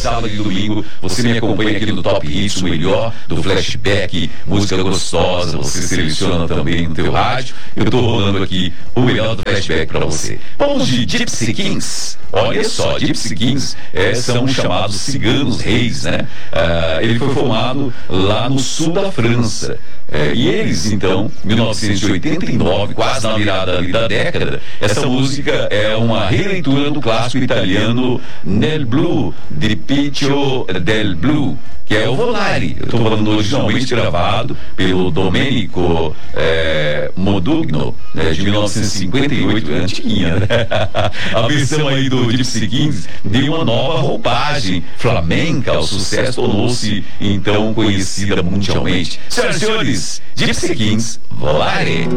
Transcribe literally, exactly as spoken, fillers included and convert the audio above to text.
sábado e domingo você me acompanha aqui no Top Hits, o melhor do flashback, música gostosa, você seleciona também no teu rádio. Eu tô rolando aqui o melhor do flashback pra você. Vamos de Gypsy Kings. Olha só, Gypsy Kings é, são chamados ciganos reis, né? Uh, ele foi formado lá no sul da França. É, e eles, então, em mil novecentos e oitenta e nove, quase na virada ali da década, essa música é uma releitura do clássico italiano Nel Blu, di Piccio del Blu, que é o Volare. Eu estou falando originalmente gravado pelo Domenico é, Modugno, né, de mil novecentos e cinquenta e oito, antiguinha, né? A versão aí do Gypsy Kings deu uma nova roupagem flamenca ao sucesso, tornou-se então conhecida mundialmente. Senhoras e senhores, Gypsy Kings, Volare.